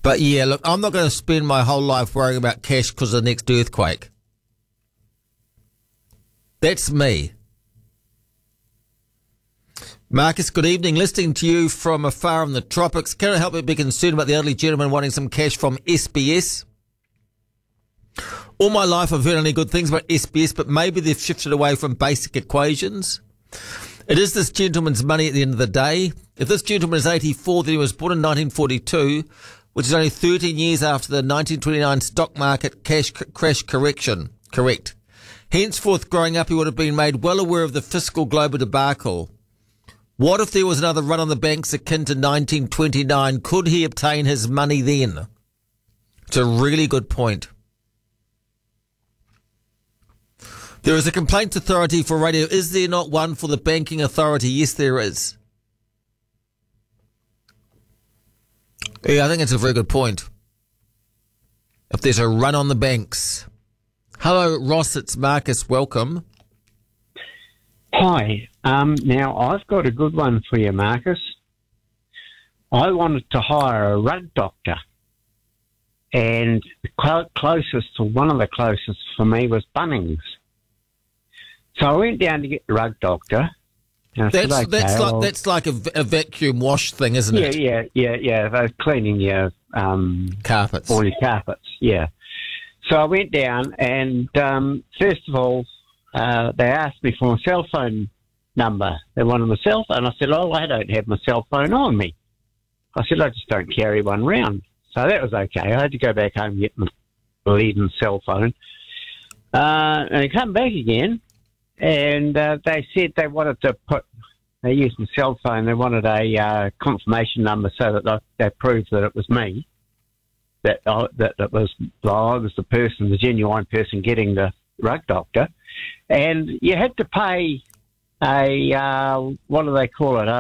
But yeah, look, I'm not going to spend my whole life worrying about cash because of the next earthquake. That's me. Marcus, good evening. Listening to you from afar in the tropics. Can I help you be concerned about the elderly gentleman wanting some cash from SBS? All my life I've heard only good things about SBS, but maybe they've shifted away from basic equations. It is this gentleman's money at the end of the day. If this gentleman is 84, then he was born in 1942, which is only 13 years after the 1929 stock market crash correction. Correct. Henceforth, growing up, he would have been made well aware of the fiscal global debacle. What if there was another run on the banks akin to 1929? Could he obtain his money then? It's a really good point. There is a complaints authority for radio. Is there not one for the banking authority? Yes, there is. Yeah, I think it's a very good point. If there's a run on the banks. Hello, Ross, it's Marcus. Welcome. Hi. Now, I've got a good one for you, Marcus. I wanted to hire a rug doctor, and one of the closest for me was Bunnings. So I went down to get the rug doctor. That's like a vacuum wash thing, isn't it? Yeah. They're cleaning your carpets. All your carpets, yeah. So I went down, and first of all, they asked me for my cell phone number. They wanted my cell phone. I said, "Oh, I don't have my cell phone on me." I said, "I just don't carry one round." So that was okay. I had to go back home and get my leading cell phone. And I come back again, and they said they wanted to they used my cell phone. They wanted a confirmation number so that they proved that it was me, that it was, I was the genuine person getting the rug doctor. And you had to pay what do they call it?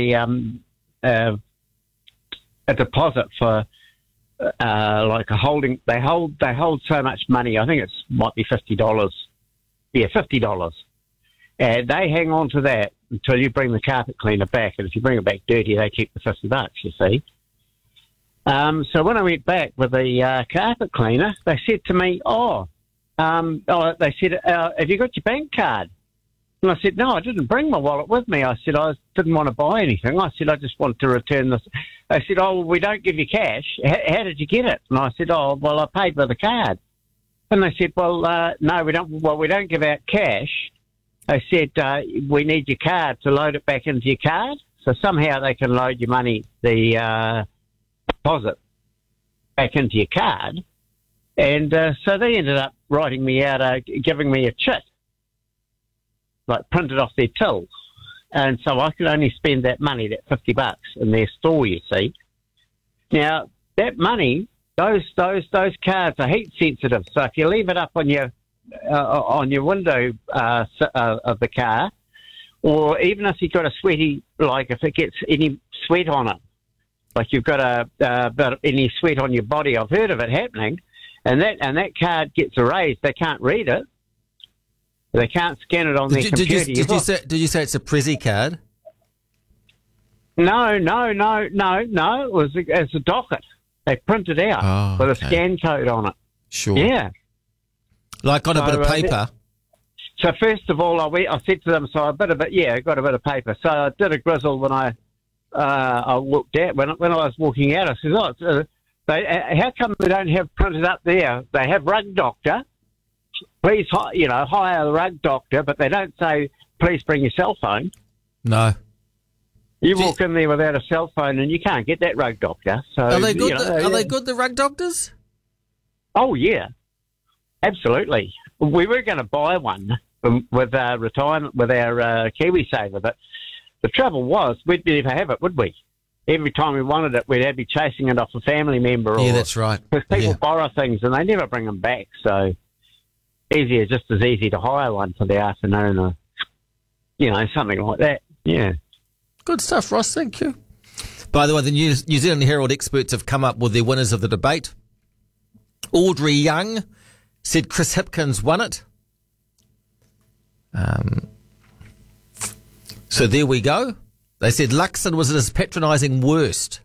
A deposit for like a holding. They hold so much money. I think it might be $50. Yeah, $50. And they hang on to that until you bring the carpet cleaner back. And if you bring it back dirty, they keep the $50. You see. So when I went back with the carpet cleaner, they said to me, they said, "Have you got your bank card?" And I said, "No, I didn't bring my wallet with me." I said, "I didn't want to buy anything." I said, "I just want to return this." They said, "Oh, well, we don't give you cash. How did you get it?" And I said, "Oh, well, I paid with a card." And they said, "Well, no, we don't. Well, we don't give out cash." They said, "We need your card to load it back into your card." So somehow they can load your money, the deposit, back into your card. And so they ended up writing me out, giving me a chit, like printed off their till. And so I could only spend that money, that $50 in their store, you see. Now, that money, those cards are heat sensitive. So if you leave it up on your window of the car, or even if you've got a sweaty, like if it gets any sweat on it, like you've got any sweat on your body, I've heard of it happening, and that card gets erased. They can't read it. They can't scan it on their computer. Did you say it's a Prezi card? No. It's a docket. They print it out with a scan code on it. Sure. Yeah. Like on a bit of paper. So first of all, I said to them, I got a bit of paper. So I did a grizzle when I walked out. When I was walking out, I said, how come they don't have printed up there? They have rug doctor. Please, hire a rug doctor, but they don't say, please bring your cell phone. No. You walk in there without a cell phone and you can't get that rug doctor. So are they good? Are they good, the rug doctors? Oh yeah, absolutely. We were going to buy one with our retirement, with our KiwiSaver, but the trouble was we'd never have it, would we? Every time we wanted it, we'd be chasing it off a family member. Yeah, that's right. Because people borrow things and they never bring them back. So just as easy to hire one for the afternoon, or something like that. Yeah. Good stuff, Ross. Thank you. By the way, the New Zealand Herald experts have come up with their winners of the debate. Audrey Young said Chris Hipkins won it. So there we go. They said Luxon was at his patronising worst.